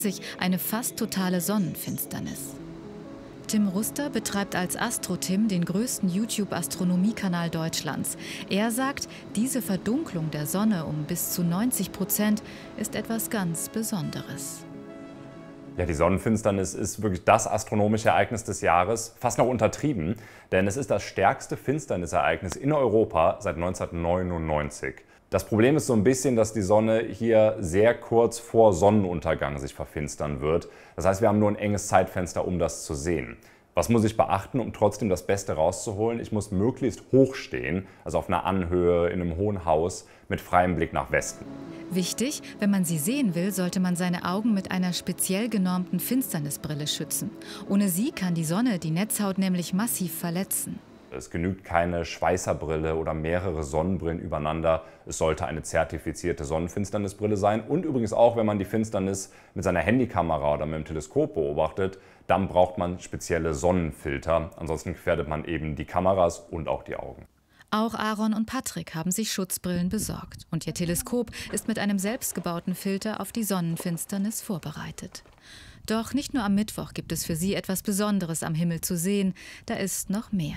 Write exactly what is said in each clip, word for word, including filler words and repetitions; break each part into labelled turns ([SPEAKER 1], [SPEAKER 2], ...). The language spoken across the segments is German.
[SPEAKER 1] sich eine fast totale Sonnenfinsternis. Tim Ruster betreibt als AstroTim den größten YouTube-Astronomiekanal Deutschlands. Er sagt, diese Verdunklung der Sonne um bis zu neunzig Prozent ist etwas ganz Besonderes.
[SPEAKER 2] Ja, die Sonnenfinsternis ist wirklich das astronomische Ereignis des Jahres, fast noch untertrieben, denn es ist das stärkste Finsternisereignis in Europa seit neunzehnhundertneunundneunzig. Das Problem ist so ein bisschen, dass die Sonne hier sehr kurz vor Sonnenuntergang sich verfinstern wird. Das heißt, wir haben nur ein enges Zeitfenster, um das zu sehen. Was muss ich beachten, um trotzdem das Beste rauszuholen? Ich muss möglichst hoch stehen, also auf einer Anhöhe, in einem hohen Haus, mit freiem Blick nach Westen.
[SPEAKER 1] Wichtig, wenn man sie sehen will, sollte man seine Augen mit einer speziell genormten Finsternisbrille schützen. Ohne sie kann die Sonne die Netzhaut nämlich massiv verletzen.
[SPEAKER 2] Es genügt keine Schweißerbrille oder mehrere Sonnenbrillen übereinander. Es sollte eine zertifizierte Sonnenfinsternisbrille sein. Und übrigens auch, wenn man die Finsternis mit seiner Handykamera oder mit dem Teleskop beobachtet, dann braucht man spezielle Sonnenfilter. Ansonsten gefährdet man eben die Kameras und auch die Augen.
[SPEAKER 1] Auch Aaron und Patrick haben sich Schutzbrillen besorgt. Und ihr Teleskop ist mit einem selbstgebauten Filter auf die Sonnenfinsternis vorbereitet. Doch nicht nur am Mittwoch gibt es für sie etwas Besonderes am Himmel zu sehen. Da ist noch mehr.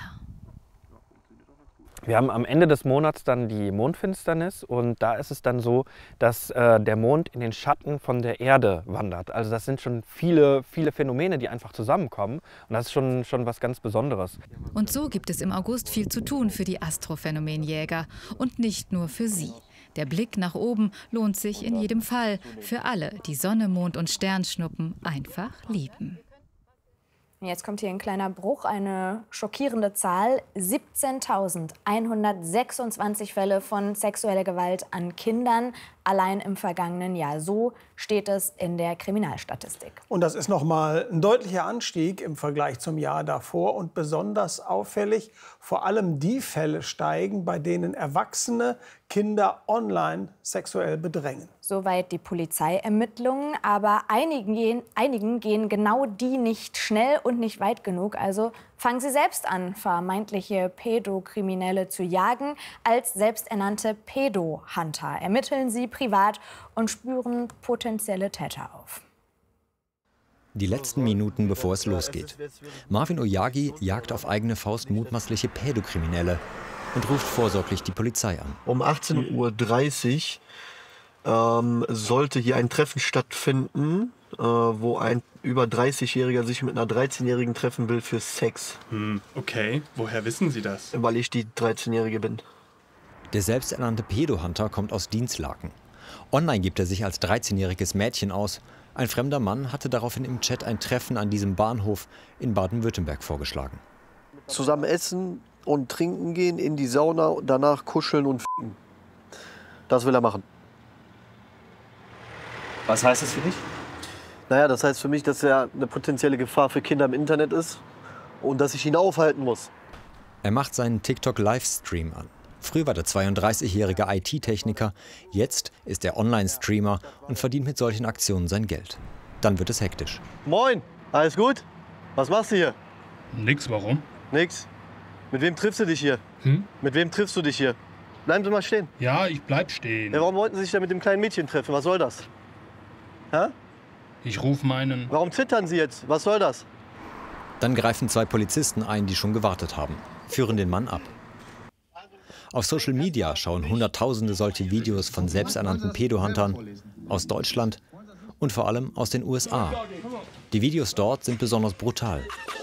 [SPEAKER 3] Wir haben am Ende des Monats dann die Mondfinsternis und da ist es dann so, dass äh, der Mond in den Schatten von der Erde wandert. Also das sind schon viele, viele Phänomene, die einfach zusammenkommen und das ist schon, schon was ganz Besonderes.
[SPEAKER 1] Und so gibt es im August viel zu tun für die Astrophänomenjäger und nicht nur für sie. Der Blick nach oben lohnt sich in jedem Fall für alle, die Sonne, Mond und Sternschnuppen einfach lieben.
[SPEAKER 4] Jetzt kommt hier ein kleiner Bruch, eine schockierende Zahl. siebzehntausendeinhundertsechsundzwanzig Fälle von sexueller Gewalt an Kindern allein im vergangenen Jahr. So steht es in der Kriminalstatistik.
[SPEAKER 5] Und das ist noch mal ein deutlicher Anstieg im Vergleich zum Jahr davor. Und besonders auffällig, vor allem die Fälle steigen, bei denen Erwachsene Kinder online sexuell bedrängen.
[SPEAKER 4] Soweit die Polizeiermittlungen, aber einigen gehen, einigen gehen genau die nicht schnell und nicht weit genug. Also fangen sie selbst an, vermeintliche Pädokriminelle zu jagen. Als selbsternannte Pädo-Hunter ermitteln sie privat und spüren potenzielle Täter auf.
[SPEAKER 6] Die letzten Minuten, bevor es losgeht. Marvin Oyagi jagt auf eigene Faust mutmaßliche Pädokriminelle und ruft vorsorglich die Polizei an.
[SPEAKER 7] Um achtzehn Uhr dreißig ähm, sollte hier ein Treffen stattfinden, äh, wo ein über dreißigjähriger sich mit einer dreizehnjährigen treffen will für Sex.
[SPEAKER 8] Hm, okay, woher wissen Sie das?
[SPEAKER 7] Weil ich die dreizehnjährige bin.
[SPEAKER 6] Der selbsternannte Pädo-Hunter kommt aus Dinslaken. Online gibt er sich als dreizehnjähriges Mädchen aus. Ein fremder Mann hatte daraufhin im Chat ein Treffen an diesem Bahnhof in Baden-Württemberg vorgeschlagen.
[SPEAKER 7] Zusammen essen und trinken gehen, in die Sauna und danach kuscheln und f***en. Das will er machen.
[SPEAKER 8] Was heißt das für dich?
[SPEAKER 7] Naja, das heißt für mich, dass er eine potenzielle Gefahr für Kinder im Internet ist und dass ich ihn aufhalten muss.
[SPEAKER 6] Er macht seinen TikTok-Livestream an. Früher war der zweiunddreißigjährige I T-Techniker, jetzt ist er Online-Streamer und verdient mit solchen Aktionen sein Geld. Dann wird es hektisch.
[SPEAKER 7] Moin, alles gut? Was machst du hier?
[SPEAKER 8] Nix, warum?
[SPEAKER 7] Nix. Mit wem triffst du dich hier?
[SPEAKER 8] Hm?
[SPEAKER 7] Mit wem triffst du dich hier? Bleiben Sie mal stehen.
[SPEAKER 8] Ja, ich bleib stehen.
[SPEAKER 7] Ja, warum wollten Sie sich da mit dem kleinen Mädchen treffen? Was soll das? Hä?
[SPEAKER 8] Ich ruf meinen...
[SPEAKER 7] Warum zittern Sie jetzt? Was soll das?
[SPEAKER 6] Dann greifen zwei Polizisten ein, die schon gewartet haben, führen den Mann ab. Auf Social Media schauen Hunderttausende solche Videos von selbsternannten Pädo-Huntern aus Deutschland und vor allem aus den U S A. Die Videos dort sind besonders brutal.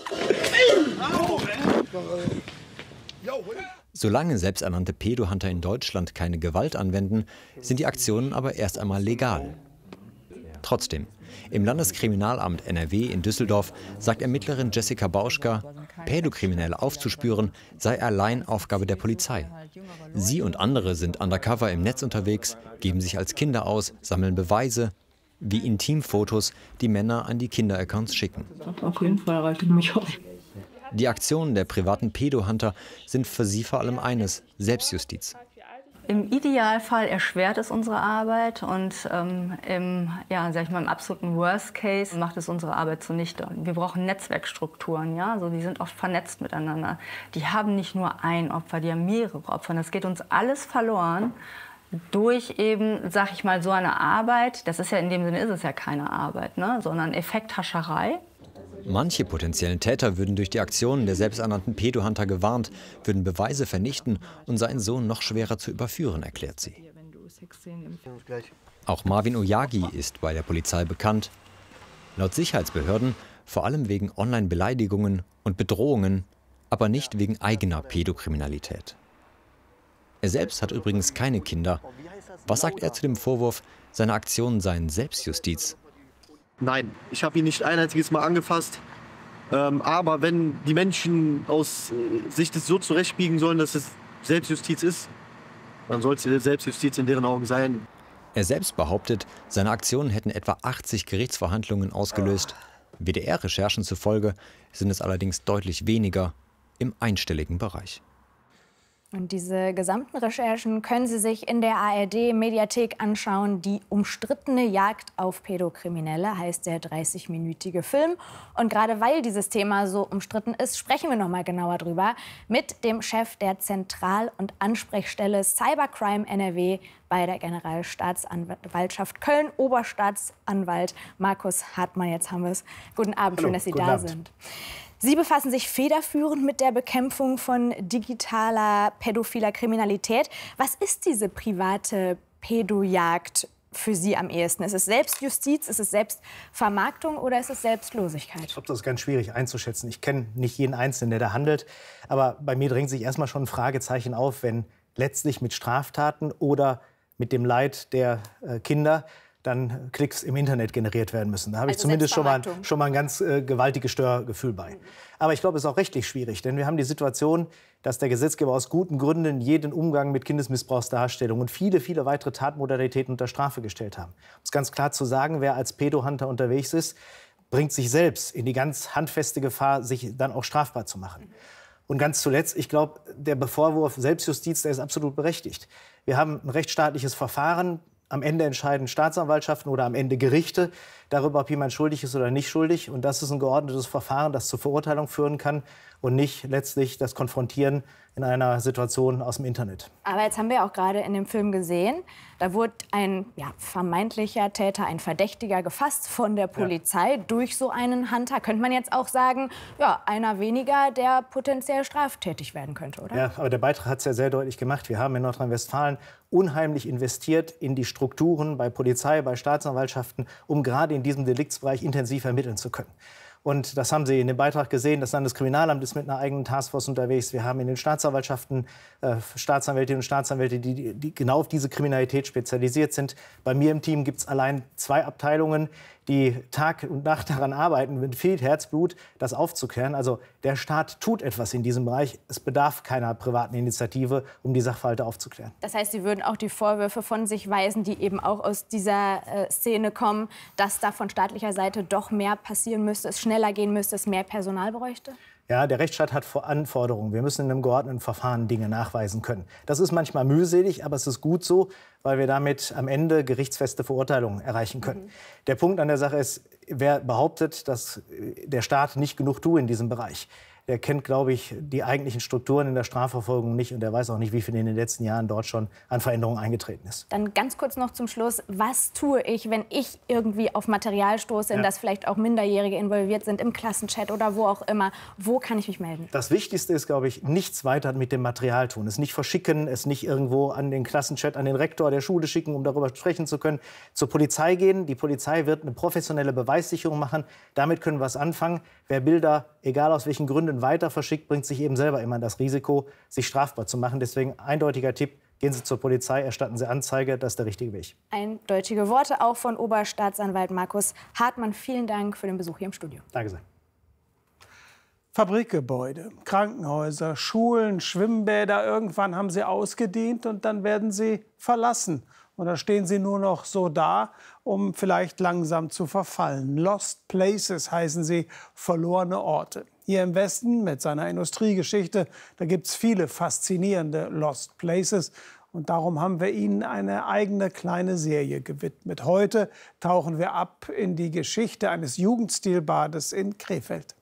[SPEAKER 6] Solange selbsternannte Pädo-Hunter in Deutschland keine Gewalt anwenden, sind die Aktionen aber erst einmal legal. Trotzdem, im Landeskriminalamt N R W in Düsseldorf sagt Ermittlerin Jessica Bauschka, Pädokriminelle aufzuspüren sei allein Aufgabe der Polizei. Sie und andere sind undercover im Netz unterwegs, geben sich als Kinder aus, sammeln Beweise, wie Intimfotos, die Männer an die Kinder-Accounts schicken.
[SPEAKER 9] Auf jeden Fall reicht mich auch.
[SPEAKER 6] Die Aktionen der privaten Pädo-Hunter sind für sie vor allem eines: Selbstjustiz.
[SPEAKER 9] Im Idealfall erschwert es unsere Arbeit und ähm, im, ja, sag ich mal, im absoluten Worst Case macht es unsere Arbeit zunichte. Wir brauchen Netzwerkstrukturen, ja, also die sind oft vernetzt miteinander. Die haben nicht nur ein Opfer, die haben mehrere Opfer. Das geht uns alles verloren, durch eben, sag ich mal, so eine Arbeit, das ist ja in dem Sinne ist es ja keine Arbeit, ne, sondern Effekthascherei.
[SPEAKER 6] Manche potenziellen Täter würden durch die Aktionen der selbsternannten Pedohunter gewarnt, würden Beweise vernichten und seien so noch schwerer zu überführen, erklärt sie. Auch Marvin Oyagi ist bei der Polizei bekannt. Laut Sicherheitsbehörden vor allem wegen Online-Beleidigungen und Bedrohungen, aber nicht wegen eigener Pädokriminalität. Er selbst hat übrigens keine Kinder. Was sagt er zu dem Vorwurf, seine Aktionen seien Selbstjustiz?
[SPEAKER 7] Nein, ich habe ihn nicht ein einziges Mal angefasst. Ähm, aber wenn die Menschen aus äh, sich das so zurechtbiegen sollen, dass es Selbstjustiz ist, dann soll es Selbstjustiz in deren Augen sein.
[SPEAKER 6] Er selbst behauptet, seine Aktionen hätten etwa achtzig Gerichtsverhandlungen ausgelöst. W D R-Recherchen zufolge sind es allerdings deutlich weniger, im einstelligen Bereich.
[SPEAKER 4] Und diese gesamten Recherchen können Sie sich in der A R D-Mediathek anschauen. Die umstrittene Jagd auf Pädokriminelle heißt der dreißigminütige Film. Und gerade weil dieses Thema so umstritten ist, sprechen wir noch mal genauer drüber mit dem Chef der Zentral- und Ansprechstelle Cybercrime N R W bei der Generalstaatsanwaltschaft Köln, Oberstaatsanwalt Markus Hartmann. Jetzt haben wir es. Guten Abend,
[SPEAKER 10] Hallo,
[SPEAKER 4] schön, dass Sie
[SPEAKER 10] guten
[SPEAKER 4] da
[SPEAKER 10] Abend.
[SPEAKER 4] sind. Sie befassen sich federführend mit der Bekämpfung von digitaler pädophiler Kriminalität. Was ist diese private Pädojagd für Sie am ehesten? Ist es Selbstjustiz, ist es Selbstvermarktung oder ist es Selbstlosigkeit?
[SPEAKER 10] Ich glaube, das ist ganz schwierig einzuschätzen. Ich kenne nicht jeden Einzelnen, der da handelt. Aber bei mir drängt sich erstmal schon ein Fragezeichen auf, wenn letztlich mit Straftaten oder mit dem Leid der äh, Kinder dann Klicks im Internet generiert werden müssen. Da habe ich
[SPEAKER 4] Also
[SPEAKER 10] zumindest schon mal,
[SPEAKER 4] Selbstvermarktung.
[SPEAKER 10] schon mal ein ganz äh, gewaltiges Störgefühl bei. Aber ich glaube, es ist auch rechtlich schwierig, denn wir haben die Situation, dass der Gesetzgeber aus guten Gründen jeden Umgang mit Kindesmissbrauchsdarstellung und viele, viele weitere Tatmodalitäten unter Strafe gestellt haben. Um es ganz klar zu sagen, wer als Pädohunter unterwegs ist, bringt sich selbst in die ganz handfeste Gefahr, sich dann auch strafbar zu machen. Und ganz zuletzt, ich glaube, der Vorwurf Selbstjustiz, der ist absolut berechtigt. Wir haben ein rechtsstaatliches Verfahren. Am Ende entscheiden Staatsanwaltschaften oder am Ende Gerichte darüber, ob jemand schuldig ist oder nicht schuldig. Und das ist ein geordnetes Verfahren, das zur Verurteilung führen kann und nicht letztlich das Konfrontieren in einer Situation aus dem Internet.
[SPEAKER 4] Aber jetzt haben wir auch gerade in dem Film gesehen, da wurde ein ja, vermeintlicher Täter, ein Verdächtiger gefasst von der Polizei ja. durch so einen Hunter. Könnte man jetzt auch sagen, ja, einer weniger, der potenziell straftätig werden könnte, oder?
[SPEAKER 10] Ja, aber der Beitrag hat es ja sehr deutlich gemacht. Wir haben in Nordrhein-Westfalen unheimlich investiert in die Strukturen bei Polizei, bei Staatsanwaltschaften, um gerade in diesem Deliktsbereich intensiv ermitteln zu können. Und das haben Sie in dem Beitrag gesehen. Das Landeskriminalamt ist mit einer eigenen Taskforce unterwegs. Wir haben in den Staatsanwaltschaften äh, Staatsanwältinnen und Staatsanwälte, die, die genau auf diese Kriminalität spezialisiert sind. Bei mir im Team gibt es allein zwei Abteilungen, die Tag und Nacht daran arbeiten, mit viel Herzblut das aufzuklären. Also der Staat tut etwas in diesem Bereich. Es bedarf keiner privaten Initiative, um die Sachverhalte aufzuklären.
[SPEAKER 4] Das heißt, Sie würden auch die Vorwürfe von sich weisen, die eben auch aus dieser äh, Szene kommen, dass da von staatlicher Seite doch mehr passieren müsste, es schneller gehen müsste, es mehr Personal bräuchte?
[SPEAKER 10] Ja, der Rechtsstaat hat Anforderungen. Wir müssen in einem geordneten Verfahren Dinge nachweisen können. Das ist manchmal mühselig, aber es ist gut so, weil wir damit am Ende gerichtsfeste Verurteilungen erreichen können. Mhm. Der Punkt an der Sache ist, wer behauptet, dass der Staat nicht genug tue in diesem Bereich, der kennt, glaube ich, die eigentlichen Strukturen in der Strafverfolgung nicht und der weiß auch nicht, wie viel in den letzten Jahren dort schon an Veränderungen eingetreten ist.
[SPEAKER 4] Dann ganz kurz noch zum Schluss. Was tue ich, wenn ich irgendwie auf Material stoße, in
[SPEAKER 10] Ja.
[SPEAKER 4] das vielleicht auch Minderjährige involviert sind, im Klassenchat oder wo auch immer? Wo kann ich mich melden?
[SPEAKER 10] Das Wichtigste ist, glaube ich, nichts weiter mit dem Material tun. Es nicht verschicken, es nicht irgendwo an den Klassenchat, an den Rektor der Schule schicken, um darüber sprechen zu können. Zur Polizei gehen. Die Polizei wird eine professionelle Beweissicherung machen. Damit können wir was anfangen. Wer Bilder, egal aus welchen Gründen, weiter verschickt, bringt sich eben selber immer das Risiko, sich strafbar zu machen. Deswegen eindeutiger Tipp, gehen Sie zur Polizei, erstatten Sie Anzeige, das ist der richtige Weg.
[SPEAKER 4] Eindeutige Worte auch von Oberstaatsanwalt Markus Hartmann. Vielen Dank für den Besuch hier im Studio.
[SPEAKER 10] Danke sehr.
[SPEAKER 5] Fabrikgebäude, Krankenhäuser, Schulen, Schwimmbäder, irgendwann haben sie ausgedient und dann werden sie verlassen. Und dann stehen sie nur noch so da, um vielleicht langsam zu verfallen. Lost Places heißen sie, verlorene Orte. Hier im Westen mit seiner Industriegeschichte, da gibt es viele faszinierende Lost Places. Und darum haben wir Ihnen eine eigene kleine Serie gewidmet. Heute tauchen wir ab in die Geschichte eines Jugendstilbades in Krefeld.